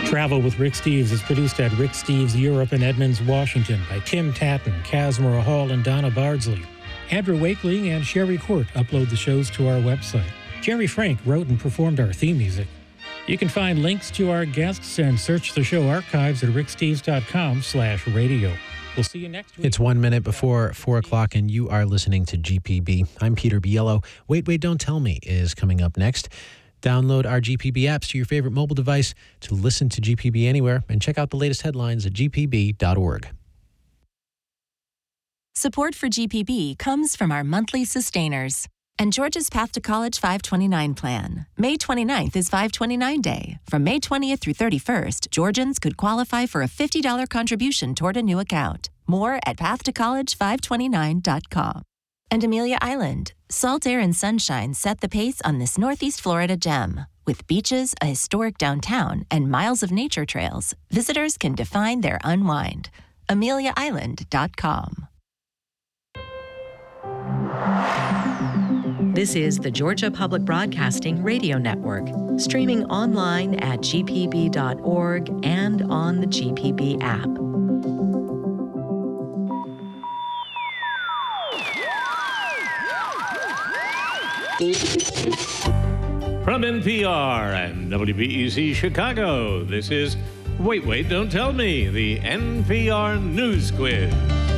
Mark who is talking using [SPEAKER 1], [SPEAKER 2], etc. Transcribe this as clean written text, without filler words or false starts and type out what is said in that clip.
[SPEAKER 1] Travel with Rick Steves is produced at Rick Steves Europe in Edmonds, Washington by Tim Tatton, Casmora Hall, and Donna Bardsley. Andrew Wakeling and Sherry Court upload the shows to our website. Jerry Frank wrote and performed our theme music. You can find links to our guests and search the show archives at ricksteves.com/radio. We'll see you next week.
[SPEAKER 2] It's 1 minute before 4 o'clock, and you are listening to GPB. I'm Peter Biello. Wait, Don't Tell Me is coming up next. Download our GPB apps to your favorite mobile device to listen to GPB anywhere, and check out the latest headlines at gpb.org.
[SPEAKER 3] Support for GPB comes from our monthly sustainers and Georgia's Path to College 529 plan. May 29th is 529 Day. From May 20th through 31st, Georgians could qualify for a $50 contribution toward a new account. More at pathtoccollege529.com. And Amelia Island. Salt air and sunshine set the pace on this Northeast Florida gem. With beaches, a historic downtown, and miles of nature trails, visitors can define their unwind. AmeliaIsland.com.
[SPEAKER 4] This is the Georgia Public Broadcasting Radio Network, streaming online at gpb.org and on the GPB app.
[SPEAKER 5] From NPR and WBEZ Chicago, this is Wait, Don't Tell Me, the NPR News Quiz.